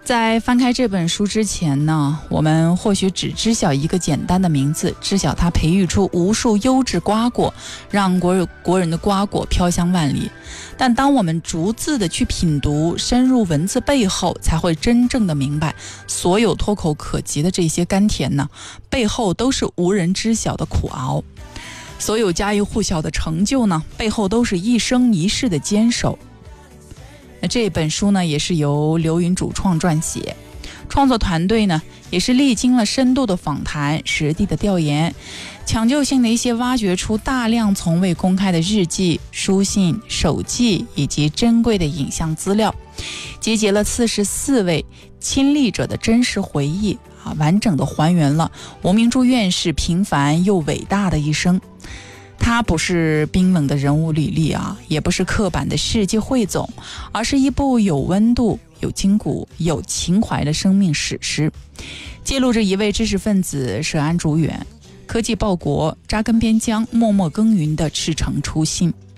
在翻开这本书之前呢，我们或许只知晓一个简单的名字，知晓它培育出无数优质瓜果，让国人的瓜果飘香万里。但当我们逐字的去品读，深入文字背后，才会真正的明白，所有脱口可及的这些甘甜呢，背后都是无人知晓的苦熬。所有家喻户晓的成就呢，背后都是一生一世的坚守。那这本书呢，也是由刘云主创撰写，创作团队呢，也是历经了深度的访谈、实地的调研，抢救性的一些挖掘出大量从未公开的日记、书信、手记以及珍贵的影像资料，集结了44位亲历者的真实回忆完整的还原了吴明珠院士平凡又伟大的一生。它不是冰冷的人物履历也不是刻板的事迹汇总，而是一部有温度、有筋骨、有情怀的生命史诗，记录着一位知识分子舍安逐远、科技报国、扎根边疆、默默耕耘的赤诚初心。